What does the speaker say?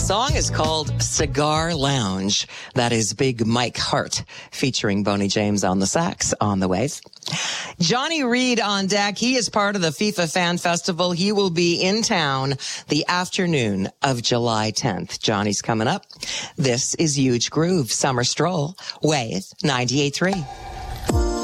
song is called Cigar Lounge. That is Big Mike Hart featuring Boney James on the sax on the waves. Johnny Reed on deck. He is part of the FIFA Fan Festival. He will be in town the afternoon of July 10th. Johnny's coming up. This is Huge Groove Summer Stroll, Wave 98.3.